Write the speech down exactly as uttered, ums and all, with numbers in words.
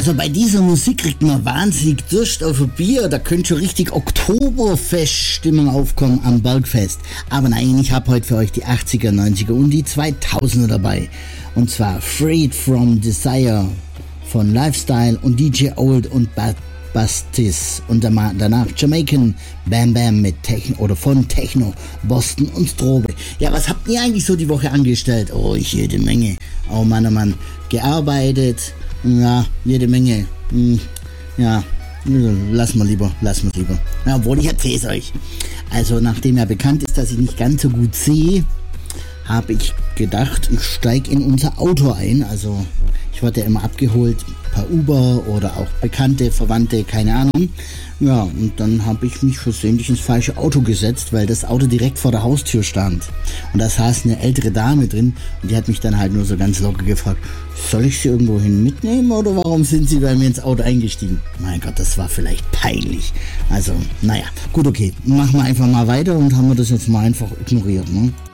Also bei dieser Musik kriegt man wahnsinnig Durst auf ein Bier. Da könnte schon richtig Oktoberfest-Stimmung aufkommen am Bergfest. Aber nein, ich habe heute für euch die achtziger, neunziger und die zweitausender dabei. Und zwar Freed from Desire von Lifestyle und D J Old und Bad Bastis und danach Jamaican Bam Bam mit Techno oder von Techno, Boston und Strobe. Ja, was habt ihr eigentlich so die Woche angestellt? Oh, ich jede Menge. Oh Mann, oh Mann. Gearbeitet. Ja, jede Menge. Hm, ja, lass mal lieber, lass mal lieber. Ja, obwohl, ich erzähl's euch. Also, nachdem ja bekannt ist, dass ich nicht ganz so gut sehe, habe ich gedacht, ich steige in unser Auto ein. Also, ich wurde ja immer abgeholt per Uber oder auch Bekannte, Verwandte, keine Ahnung. Ja, und dann habe ich mich versehentlich ins falsche Auto gesetzt, weil das Auto direkt vor der Haustür stand. Und da saß eine ältere Dame drin und die hat mich dann halt nur so ganz locker gefragt, soll ich sie irgendwo hin mitnehmen oder warum sind sie bei mir ins Auto eingestiegen? Mein Gott, das war vielleicht peinlich. Also, naja, gut, okay, machen wir einfach mal weiter und haben wir das jetzt mal einfach ignoriert, ne?